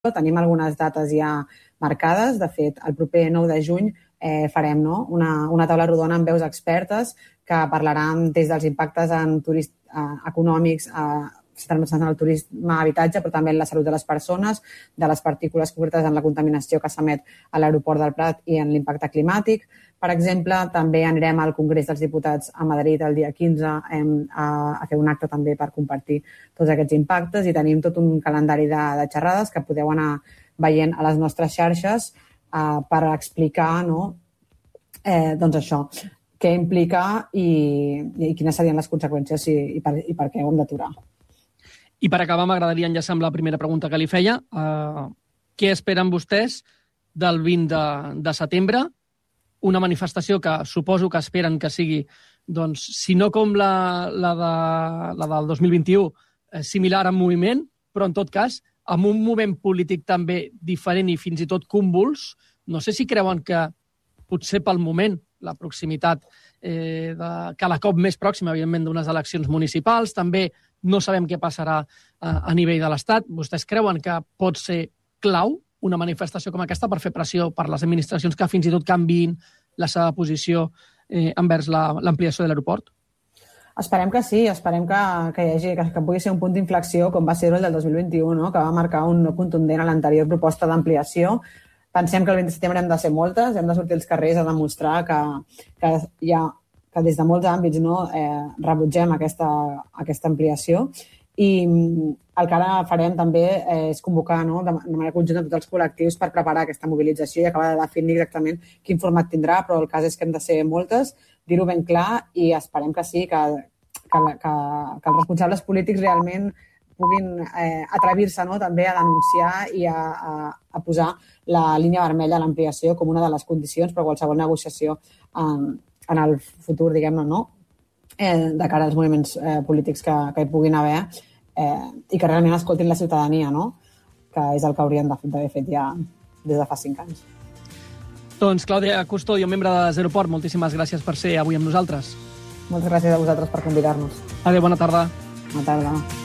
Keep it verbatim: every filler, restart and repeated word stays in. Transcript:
tenim algunes dates ja marcades. De fet, el proper nou de juny eh, farem no? una, una taula rodona amb veus expertes que parlaran des dels impactes en turist, eh, econòmics, eh, en el turisme, habitatge, però també en la salut de les persones, de les partícules concretes en la contaminació que s'emet a l'aeroport del Prat i en l'impacte climàtic. Per exemple, també anirem al Congrés dels Diputats a Madrid el dia quinze a, a fer un acte també per compartir tots aquests impactes i tenim tot un calendari de, de xerrades que podeu anar veient a les nostres xarxes eh, per explicar no, eh, doncs això, què implica i, i quines serien les conseqüències i, i, per, i per què ho hem d'aturar. I per acabar, m'agradaria enllaçar amb la primera pregunta que li feia. Uh, què esperen vostès del vint de, de setembre? Una manifestació que suposo que esperen que sigui, doncs, si no com la, la, de, la del dos mil vint-i-u, eh, similar en moviment, però en tot cas, amb un moment polític també diferent i fins i tot convuls. No sé si creuen que potser pel moment, la proximitat eh, de cada cop més pròxima, evidentment, d'unes eleccions municipals, també no sabem què passarà a, a nivell de l'Estat. Vostès creuen que pot ser clau una manifestació com aquesta per fer pressió per les administracions que fins i tot canviïn la seva posició eh, envers l'ampliació de l'aeroport? Esperem que sí, esperem que, que hi hagi, que, que pugui ser un punt d'inflexió com va ser el del dos mil vint-i-u, no? Que va marcar un no contundent a l'anterior proposta d'ampliació. Pensem que el vint de setembre hem de ser moltes, hem de sortir als carrers a demostrar que, que hi ha que des de molts àmbits no, eh, rebutgem aquesta, aquesta ampliació i el que ara farem també eh, és convocar no, de manera conjunta tots els col·lectius per preparar aquesta mobilització i acabar de definir exactament quin format tindrà, però el cas és que hem de ser moltes, dir-ho ben clar i esperem que sí, que, que, que, que els responsables polítics realment puguin eh, atrevir-se no, també a denunciar i a, a, a posar la línia vermella a l'ampliació com una de les condicions per a qualsevol negociació eh, en el futur, diguem-ne, no? Eh, de cara als moviments eh, polítics que, que hi puguin haver eh, i que realment escoltin la ciutadania, no? Que és el que haurien d'haver fet ja des de fa cinc anys. Doncs Clàudia Custodio, membre de Zeroport, moltíssimes gràcies per ser avui amb nosaltres. Moltes gràcies a vosaltres per convidar-nos. Adéu, bona tarda. Bona tarda.